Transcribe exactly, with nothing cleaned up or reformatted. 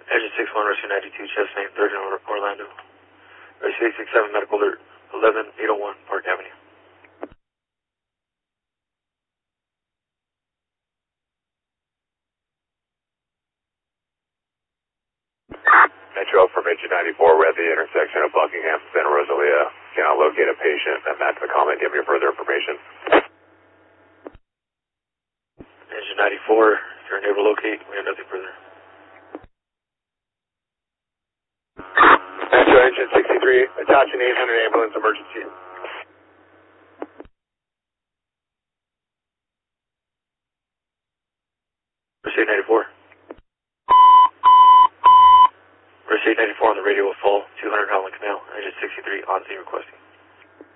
Engine six one, Rescue ninety-two, chest main, third in Orlando. Rescue eight six seven, medical alert, eleven eight oh one, Park Avenue. Metro from Engine ninety-four, we're at the intersection of Buckingham, Santa Rosalia. Cannot locate a patient, and that's the comment. Do you have any further information? Engine ninety-four, if you're unable to locate, we have nothing further. Metro Engine sixty-three, attaching eight hundred ambulance emergency. Rescue ninety-four. Rescue ninety-four on the radio will fall, two hundred Howland Canal, Engine sixty-three, on scene requesting.